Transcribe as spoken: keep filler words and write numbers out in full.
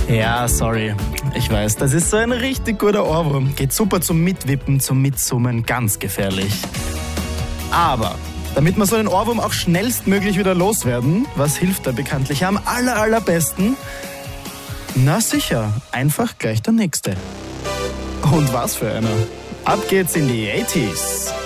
Ja, sorry. Ich weiß, das ist so ein richtig guter Ohrwurm. Geht super zum Mitwippen, zum Mitsummen, ganz gefährlich. Aber damit wir so einen Ohrwurm auch schnellstmöglich wieder loswerden, was hilft da bekanntlich am aller, allerbesten? Na sicher, einfach gleich der nächste. Und was für einer. Ab geht's in die achtziger.